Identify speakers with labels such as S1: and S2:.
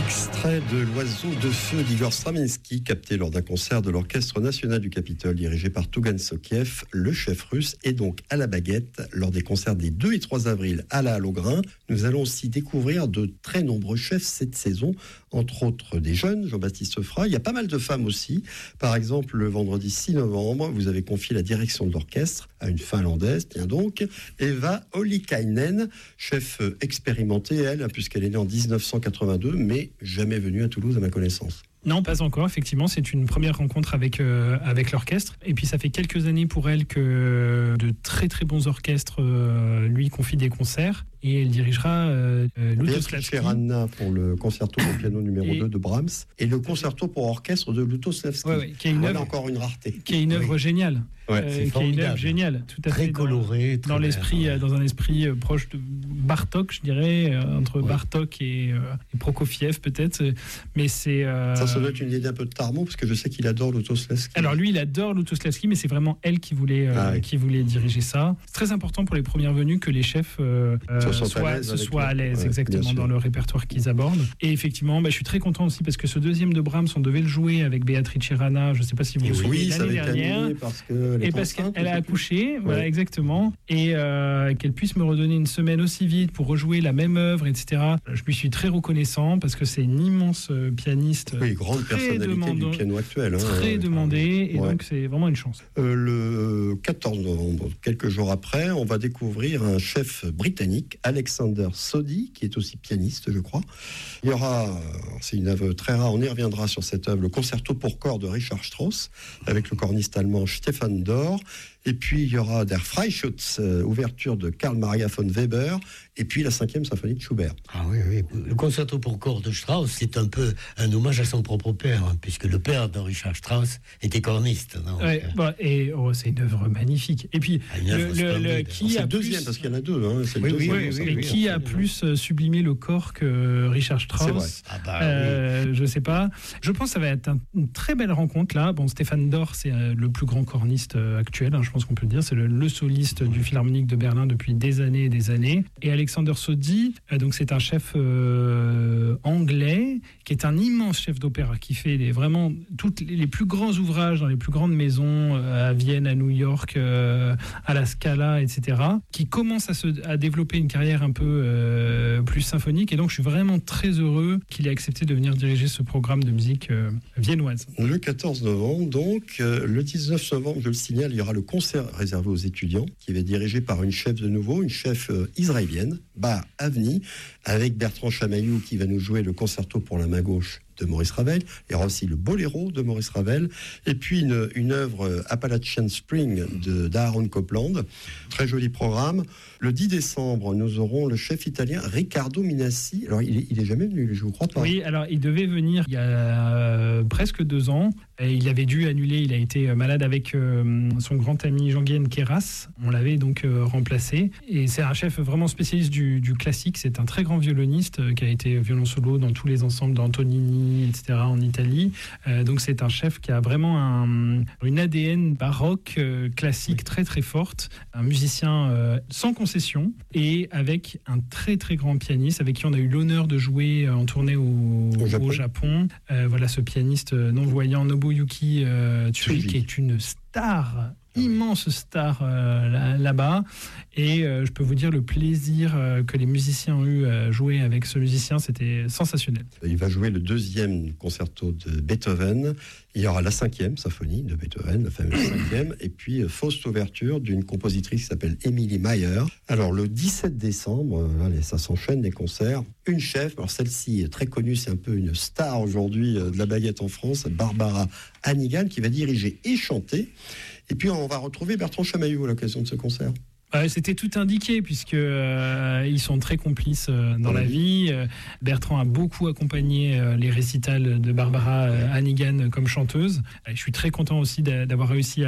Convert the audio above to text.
S1: Extrait de l'Oiseau de feu d'Igor Stravinsky, capté lors d'un concert de l'Orchestre national du Capitole, dirigé par Tougan Sokiev, le chef russe, et donc à la baguette, lors des concerts des 2 et 3 avril à la Halle au Grain. Nous allons aussi découvrir de très nombreux chefs cette saison, entre autres des jeunes, Jean-Baptiste Fray. Il y a pas mal de femmes aussi. Par exemple, le vendredi 6 novembre, vous avez confié la direction de l'orchestre à une Finlandaise, tiens donc, Eva Ollikainen, chef expérimentée, elle, puisqu'elle est née en 1982, mais jamais venue à Toulouse à ma connaissance.
S2: Non, pas encore. Effectivement, c'est une première rencontre avec l'orchestre. Et puis, ça fait quelques années pour elle que de très très bons orchestres lui confient des concerts. Et elle dirigera Lutosławski.
S1: Pour le concerto pour piano numéro 2 de Brahms et le concerto pour orchestre de Lutosławski.
S2: Qui est une œuvre,
S1: encore une rareté.
S2: Qui est une œuvre géniale.
S1: C'est
S2: qui est une œuvre géniale, tout à
S3: très
S2: fait
S3: colorée,
S2: dans un esprit proche de Bartók, je dirais, entre Bartók et Prokofiev peut-être. Mais c'est
S1: ça doit être une idée un peu de Tarmont, parce que je sais qu'il adore Lutosławski.
S2: Alors lui, il adore Lutosławski, mais c'est vraiment elle qui voulait diriger ça. C'est très important pour les premières venues que les chefs soient à l'aise exactement dans le répertoire qu'ils abordent. Et effectivement, je suis très content aussi parce que ce deuxième de Brahms, on devait le jouer avec Beatrice Rana, je ne sais pas si vous vous souvenez, l'année dernière. Parce qu'elle a accouché, voilà, exactement, et qu'elle puisse me redonner une semaine aussi vite pour rejouer la même œuvre, etc. Je lui suis très reconnaissant parce que c'est une immense pianiste,
S1: grande personnalité du piano actuel,
S2: très demandée, et donc c'est vraiment une chance.
S1: Le 14 novembre, quelques jours après, on va découvrir un chef britannique, Alexander Sodi, qui est aussi pianiste, je crois. Il y aura, c'est une œuvre très rare, on y reviendra sur cette œuvre, le concerto pour corps de Richard Strauss, avec le corniste allemand Stefan Dor. Et puis, il y aura Der Freischütz, ouverture de Karl Maria von Weber, et puis la 5e symphonie de Schubert.
S3: Ah oui. Le concerto pour corps de Strauss, c'est un peu un hommage à son propre père, puisque le père de Richard Strauss était corniste.
S2: C'est une œuvre magnifique. Et puis,
S1: qui a deuxième, parce qu'il y en a deux.
S2: Qui a plus sublimé le corps que Richard Strauss? Je sais pas. Je pense que ça va être une très belle rencontre là. Bon, Stefan Dor, c'est le plus grand corniste actuel, je pense qu'on peut le dire. C'est le soliste du Philharmonique de Berlin depuis des années et des années. Et Alexander Sodi, donc c'est un chef anglais qui est un immense chef d'opéra qui fait vraiment tous les plus grands ouvrages dans les plus grandes maisons à Vienne, à New York, à la Scala, etc. Qui commence à développer une carrière un peu plus symphonique. Et donc je suis vraiment très heureux qu'il ait accepté de venir diriger ce programme de musique viennoise.
S1: Le 14 novembre, donc, le 19 novembre, je le signale, il y aura le concert réservé aux étudiants qui va être dirigé par une chef de nouveau, une chef israélienne, Bah Avni, avec Bertrand Chamaillou qui va nous jouer le concerto pour la main gauche de Maurice Ravel. Il y aura aussi le Boléro de Maurice Ravel, et puis une œuvre Appalachian Spring d'Aaron Copland. Très joli programme. Le 10 décembre, nous aurons le chef italien Riccardo Minassi. Alors, il est jamais venu, je ne crois pas.
S2: Oui, alors il devait venir il y a presque 2 ans. Et il avait dû annuler, il a été malade avec son grand ami Jean-Guyen Queyras. On l'avait donc remplacé. Et c'est un chef vraiment spécialiste du classique. C'est un très grand violoniste qui a été violon solo dans tous les ensembles d'Antonini, etc. en Italie. Donc c'est un chef qui a vraiment une ADN baroque classique très très forte. Un musicien sans concession et avec un très très grand pianiste avec qui on a eu l'honneur de jouer en tournée au Japon. Voilà ce pianiste non-voyant Nobuyuki Tsui, qui est une star, immense star là-bas. Et je peux vous dire le plaisir que les musiciens ont eu à jouer avec ce musicien, c'était sensationnel.
S1: Il va jouer le 2e concerto de Beethoven. Il y aura la 5e symphonie de Beethoven, la fameuse 5e, et puis Faust ouverture d'une compositrice qui s'appelle Emily Mayer. Alors le 17 décembre, ça s'enchaîne les concerts. Une chef, alors celle-ci très connue, c'est un peu une star aujourd'hui de la baguette en France, Barbara Hannigan, qui va diriger et chanter. Et puis on va retrouver Bertrand Chamaillou à l'occasion de ce concert.
S2: C'était tout indiqué puisque ils sont très complices dans la vie. Bertrand a beaucoup accompagné les récitals de Barbara Hannigan comme chanteuse. Je suis très content aussi d'avoir réussi